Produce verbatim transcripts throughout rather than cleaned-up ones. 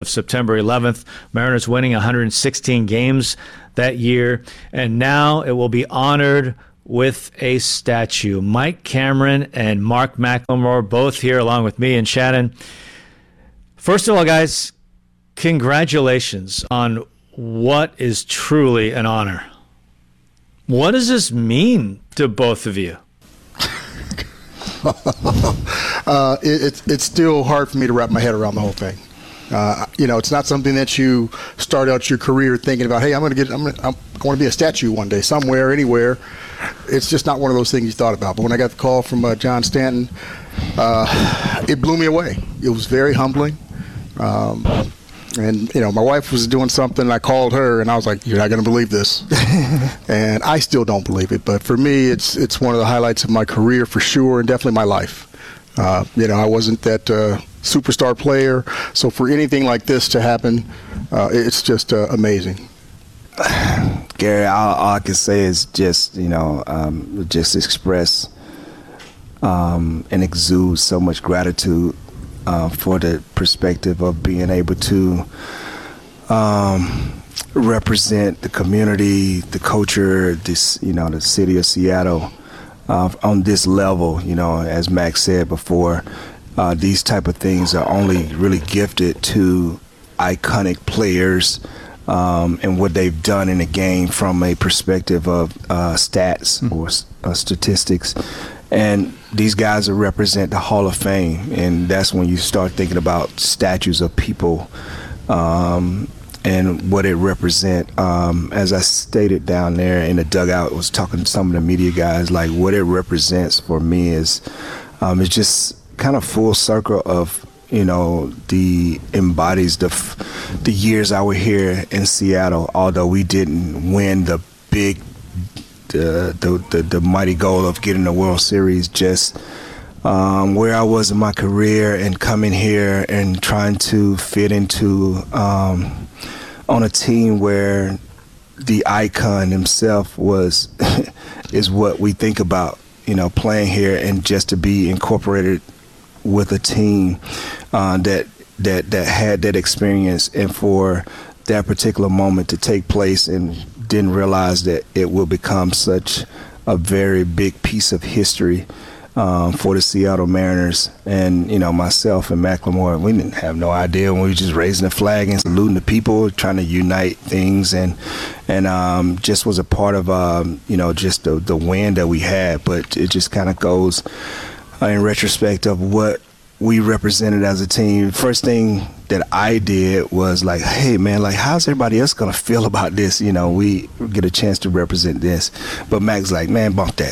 September eleventh. Mariners winning one hundred sixteen games that year, and now it will be honored with a statue. Mike Cameron and Mark McLemore both here along with me and Shannon. First of all, guys, congratulations on what is truly an honor. What does this mean to both of you? uh, it, it's it's still hard for me to wrap my head around the whole thing. Uh, you know, it's not something that you start out your career thinking about. Hey, I'm going to get, I'm going I'm going to be a statue one day, somewhere, anywhere. It's just not one of those things you thought about. But when I got the call from uh, John Stanton, uh, it blew me away. It was very humbling. Um, and you know, my wife was doing something, and I called her, and I was like, "You're not going to believe this," and I still don't believe it. But for me, it's it's one of the highlights of my career for sure, and definitely my life. Uh, you know, I wasn't that uh, superstar player, so for anything like this to happen, uh, it's just uh, amazing. Gary, all, all I can say is just, you know, um, just express um, and exude so much gratitude uh, for the perspective of being able to um, represent the community, the culture, this, you know, the city of Seattle. Uh, on this level, you know, as Max said before, uh, these type of things are only really gifted to iconic players um, and what they've done in the game from a perspective of uh, stats mm-hmm. or uh, statistics. And these guys represent the Hall of Fame, and that's when you start thinking about statues of people um, and what it represents. Um, as I stated down there in the dugout, I was talking to some of the media guys, like what it represents for me is um, it's just kind of full circle of, you know, the embodies the the years I was here in Seattle, although we didn't win the big, the the, the, the mighty goal of getting the World Series, just um, where I was in my career and coming here and trying to fit into um, on a team where the icon himself was is what we think about, you know, playing here, and just to be incorporated with a team uh, that that that had that experience, and for that particular moment to take place, and didn't realize that it will become such a very big piece of history Um, for the Seattle Mariners. And, you know, myself and McLemore, we didn't have no idea when we were just raising the flag and saluting the people, trying to unite things, and and um, just was a part of, um, you know, just the, the win that we had. But it just kind of goes uh, in retrospect of what we represented as a team. First thing that I did was like, hey, man, like, how's everybody else going to feel about this? You know, we get a chance to represent this. But Mac's like, man, bump that.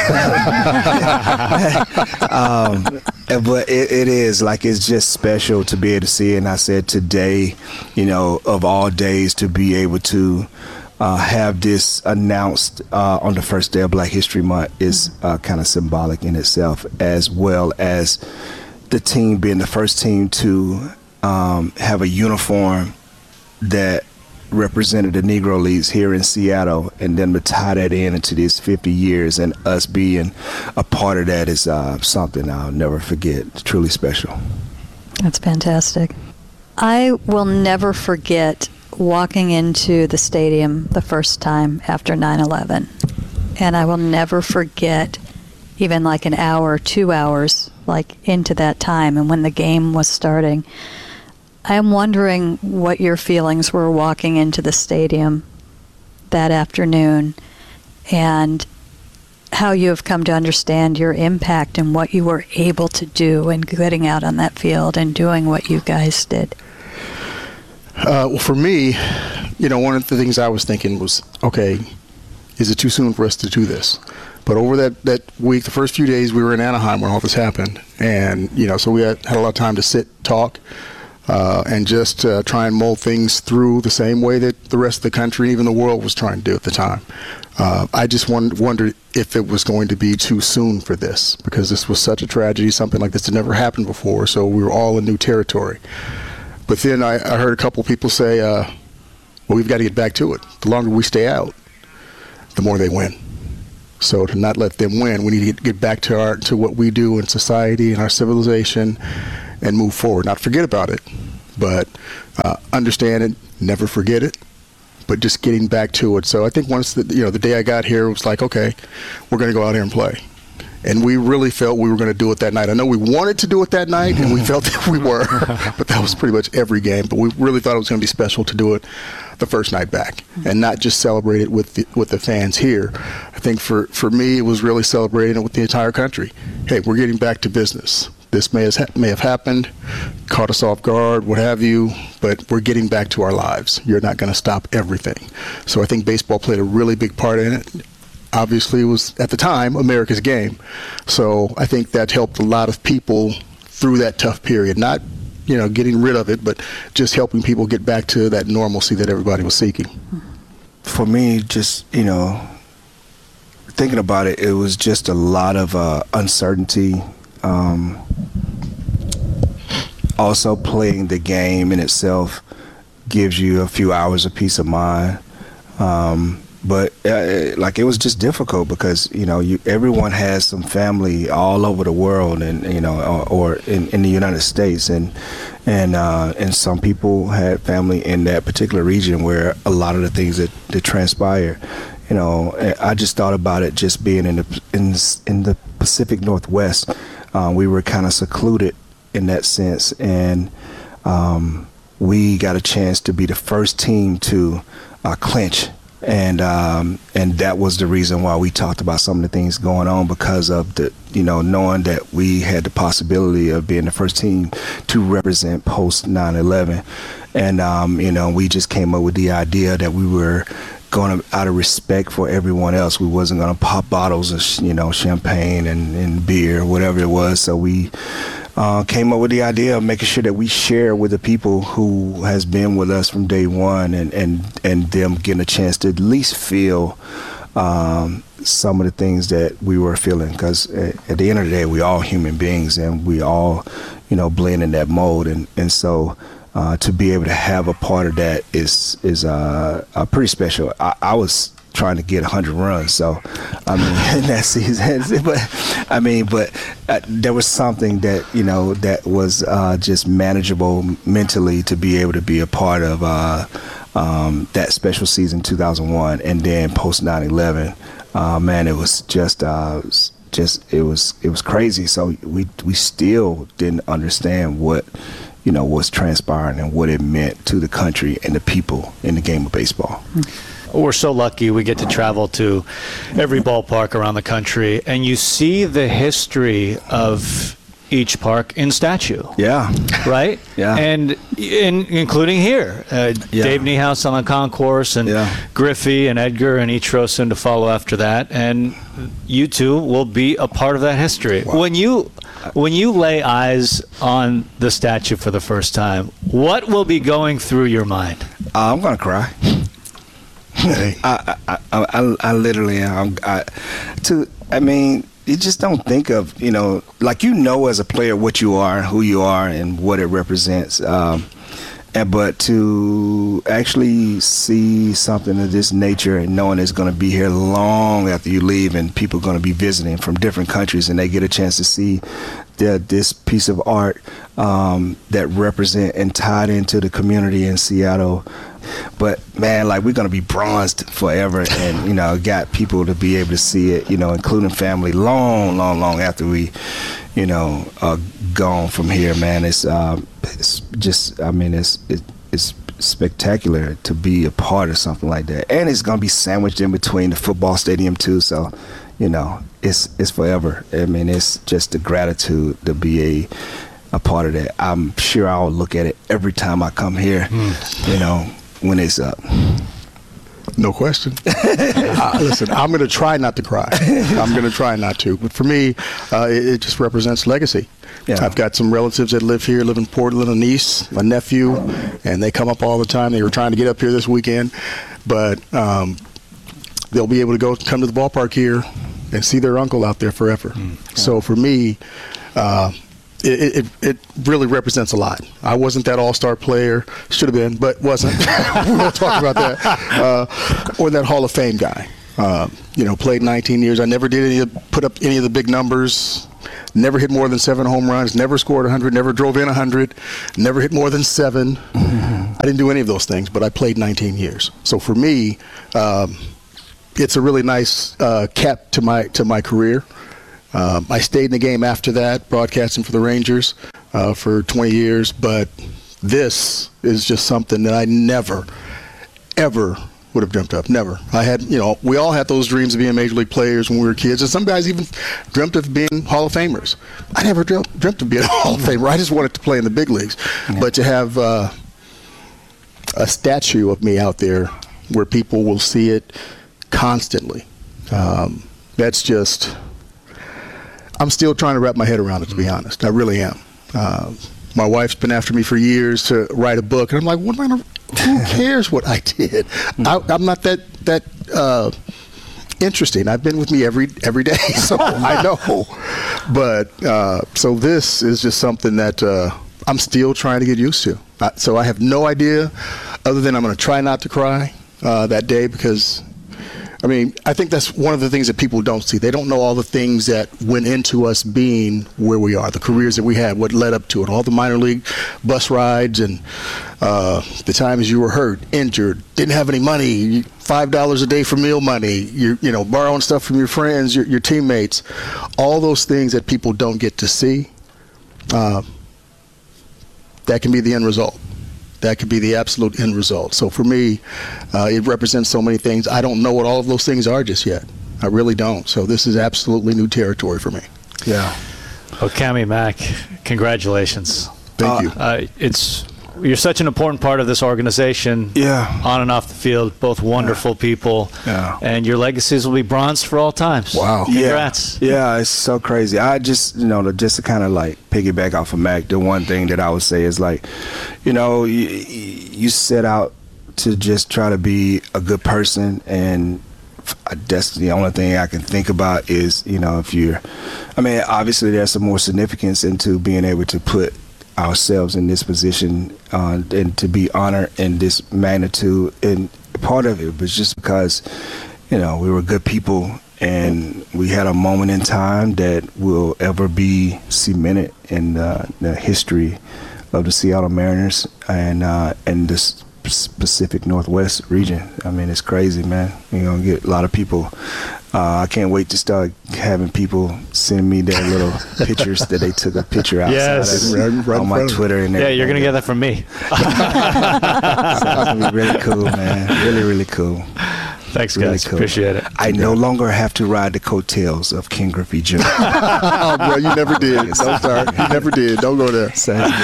um, but it, it is, like, it's just special to be able to see it. And I said today, you know, of all days, to be able to uh, have this announced uh, on the first day of Black History Month is uh, kind of symbolic in itself, as well as the team being the first team to um, have a uniform that represented the Negro Leagues here in Seattle, and then to tie that in into these fifty years, and us being a part of that is uh, something I'll never forget. It's truly special. That's fantastic. I will never forget walking into the stadium the first time after nine eleven, and I will never forget even like an hour, two hours, like into that time, and when the game was starting. I am wondering what your feelings were walking into the stadium that afternoon, and how you have come to understand your impact and what you were able to do and getting out on that field and doing what you guys did. Uh, well, for me, you know, one of the things I was thinking was, okay, is it too soon for us to do this? But over that, that week, the first few days, we were in Anaheim when all this happened. And, you know, so we had, had a lot of time to sit, talk, uh, and just uh, try and mull things through the same way that the rest of the country, even the world, was trying to do at the time. Uh, I just wondered, wondered if it was going to be too soon for this, because this was such a tragedy. Something like this had never happened before, so we were all in new territory. But then I, I heard a couple people say, uh, well, we've got to get back to it. The longer we stay out, the more they win. So to not let them win, we need to get back to our to what we do in society and our civilization and move forward. Not forget about it, but uh, understand it, never forget it, but just getting back to it. So I think once the, you know, the day I got here, it was like, okay, we're going to go out here and play. And we really felt we were going to do it that night. I know we wanted to do it that night, and we felt that we were, but that was pretty much every game. But we really thought it was going to be special to do it the first night back and not just celebrate it with the, with the fans here. I think for, for me, it was really celebrating it with the entire country. Hey, we're getting back to business. This may, has, may have happened, caught us off guard, what have you, but we're getting back to our lives. You're not going to stop everything. So I think baseball played a really big part in it. Obviously, it was, at the time, America's game. So I think that helped a lot of people through that tough period. Not, you know, getting rid of it, but just helping people get back to that normalcy that everybody was seeking. For me, just, you know, thinking about it, it was just a lot of uh, uncertainty. Um, also, playing the game in itself gives you a few hours of peace of mind. Um, But uh, like it was just difficult because you know you everyone has some family all over the world and you know or, or in, in the United States and and uh, and some people had family in that particular region where a lot of the things that, that transpire. You know, I just thought about it just being in the in in the Pacific Northwest. Uh, we were kind of secluded in that sense, and um, we got a chance to be the first team to uh, clinch. And um, and that was the reason why we talked about some of the things going on because of the, you know, knowing that we had the possibility of being the first team to represent post nine eleven. And, um, you know, we just came up with the idea that we were going to, out of respect for everyone else, we wasn't going to pop bottles of, you know, champagne and, and beer, whatever it was. So we Uh, came up with the idea of making sure that we share with the people who has been with us from day one and, and, and them getting a chance to at least feel um, some of the things that we were feeling. Because at, at the end of the day, we all human beings and we all, you know, blend in that mold. And, and so uh, to be able to have a part of that is, is uh, uh, pretty special. I, I was trying to get one hundred runs, so I mean in that season, but I mean, but uh, there was something that you know that was uh, just manageable mentally to be able to be a part of uh, um, that special season two thousand one, and then post nine eleven. Uh, man, it was just uh, just it was it was crazy. So we we still didn't understand what you know was transpiring and what it meant to the country and the people in the game of baseball. Mm-hmm. We're so lucky we get to travel to every ballpark around the country, and you see the history of each park in statue. Yeah. Right? Yeah. And in, including here, uh, yeah. Dave Niehaus on the concourse, and yeah. Griffey and Edgar and each row soon to follow after that. And you two will be a part of that history. Wow. When you when you lay eyes on the statue for the first time, what will be going through your mind? Uh, I'm going to cry. Hey. I, I, I, I literally am. I, to, I mean, you just don't think of, you know, like you know as a player what you are, who you are, and what it represents. Um, and but to actually see something of this nature and knowing it's going to be here long after you leave, and people are going to be visiting from different countries, and they get a chance to see the, this piece of art um, that represent and tied into the community in Seattle. But man, like we're gonna be bronzed forever, and you know, got people to be able to see it, you know, including family, long, long, long after we, you know, are gone from here. Man, it's, um, it's just, I mean, it's it, it's spectacular to be a part of something like that, and it's gonna be sandwiched in between the football stadium too. So, you know, it's it's forever. I mean, it's just the gratitude to be a a part of that. I'm sure I'll look at it every time I come here. Mm. You know. When it's up. No question. uh, listen, I'm going to try not to cry. I'm going to try not to. But for me, uh, it, it just represents legacy. Yeah. I've got some relatives that live here, live in Portland, a niece, a nephew, and they come up all the time. They were trying to get up here this weekend, but um, they'll be able to go come to the ballpark here and see their uncle out there forever. Mm. Yeah. So for me, uh, It, it it really represents a lot. I wasn't that all-star player, should have been, but wasn't. We won't talk about that. Uh, or that Hall of Fame guy. Uh, you know, played nineteen years. I never did any of, put up any of the big numbers never hit more than seven home runs, never scored one hundred, never drove in one hundred, never hit more than seven. Mm-hmm. I didn't do any of those things, but I played nineteen years. So for me, um, it's a really nice uh, cap to my to my career. Um, I stayed in the game after that, broadcasting for the Rangers uh, for twenty years, but this is just something that I never, ever would have dreamt of. Never. I had, you know, we all had those dreams of being major league players when we were kids, and some guys even dreamt of being Hall of Famers. I never dreamt, dreamt of being a Hall of Famer. I just wanted to play in the big leagues. Yeah. But to have uh, a statue of me out there where people will see it constantly, um, that's just, I'm still trying to wrap my head around it, to be honest. I really am. Uh, my wife's been after me for years to write a book, and I'm like, what am I gonna, who cares what I did? I, I'm not that that uh, interesting. I've been with me every every day, so I know. But uh, so this is just something that uh, I'm still trying to get used to. I, so I have no idea, other than I'm going to try not to cry uh, that day, because I mean, I think that's one of the things that people don't see. They don't know all the things that went into us being where we are, the careers that we had, what led up to it, all the minor league bus rides, and uh, the times you were hurt, injured, didn't have any money, five dollars a day for meal money, you you know, borrowing stuff from your friends, your, your teammates, all those things that people don't get to see. Uh, that can be the end result. That could be the absolute end result. So for me, uh, it represents so many things. I don't know what all of those things are just yet. I really don't. So this is absolutely new territory for me. Yeah. Well, Cammy Mack, congratulations. Thank uh, you. Uh, it's you're such an important part of this organization. Yeah. On and off the field, both wonderful yeah. people. Yeah. And your legacies will be bronze for all times. Wow. Congrats. Yeah, yeah, it's so crazy. I just, you know, to, just to kind of like piggyback off of Mac, the one thing that I would say is like, you know, you, you set out to just try to be a good person, and that's the only thing I can think about is, you know, if you're, I mean, obviously there's some more significance into being able to put ourselves in this position uh, and to be honored in this magnitude. And part of it was just because, you know, we were good people, and we had a moment in time that will ever be cemented in uh, the history of the Seattle Mariners and uh, and this Pacific Northwest region. I mean, it's crazy, man. You're gonna get a lot of people. Uh, I can't wait to start having people send me their little pictures that they took a picture outside yes. of it, right on my Twitter and everything. Yeah, you're gonna get that from me. So it's gonna be really cool, man. Really, really cool. Thanks, really guys. Cool. Appreciate it. I no longer have to ride the coattails of Ken Griffey Junior Oh, bro, you never did. Don't start. You never did. Don't go there.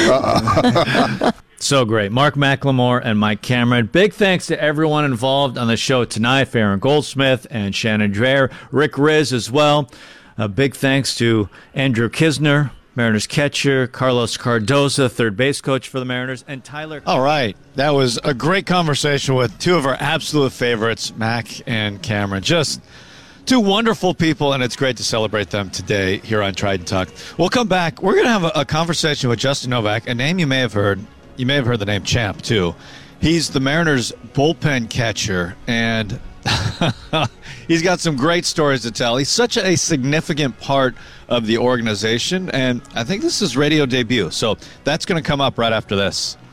Uh-uh. So great. Mark McLemore and Mike Cameron. Big thanks to everyone involved on the show tonight. Farron Goldsmith and Shannon Dreher. Rick Riz as well. A big thanks to Andrew Kisner, Mariners catcher, Carlos Cardoza, third base coach for the Mariners, and Tyler. All right. That was a great conversation with two of our absolute favorites, Mac and Cameron. Just two wonderful people, and it's great to celebrate them today here on Trident Talk. We'll come back. We're going to have a, a conversation with Justin Novak, a name you may have heard. You may have heard the name Champ, too. He's the Mariners' bullpen catcher, and he's got some great stories to tell. He's such a significant part of the organization, and I think this is his radio debut. So that's going to come up right after this.